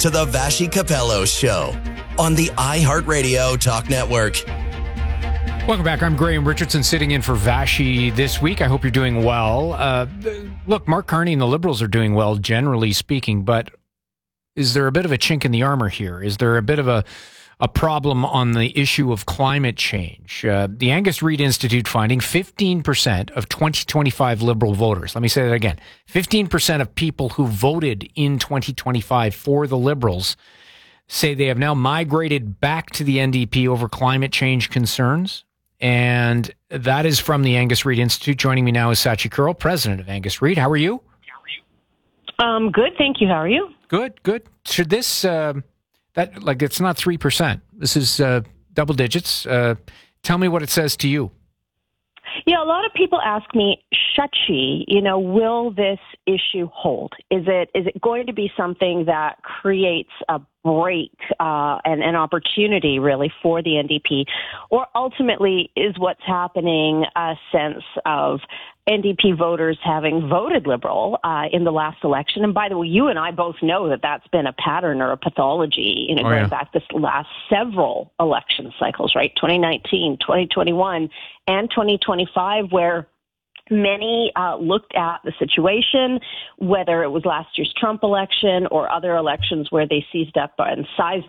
to the Vassy Capello Show on the iHeartRadio Talk Network. Welcome back. I'm Graham Richardson sitting in for Vassy this week. I hope you're doing well. Look, Mark Carney and the Liberals are doing well, generally speaking, but is there a bit of a chink in the armor here? Is there a bit of a problem on the issue of climate change? The Angus Reid Institute finding 15% of 2025 Liberal voters, let me say that again, 15% of people who voted in 2025 for the Liberals say they have now migrated back to the NDP over climate change concerns. And that is from the Angus Reid Institute. Joining me now is Sachi Kurl, president of Angus Reid. How are you? Good, thank you. How are you? Good. Should this, it's not 3%. This is double digits. Tell me what it says to you. Yeah, a lot of people ask me, Sachi, will this issue hold? Is it going to be something that creates a break and an opportunity really for the NDP, or ultimately is what's happening a sense of NDP voters having voted Liberal in the last election? And by the way, you and I both know that that's been a pattern or a pathology, going back this last several election cycles, right? 2019, 2021, and 2025, where many looked at the situation, whether it was last year's Trump election or other elections where they seized up and sized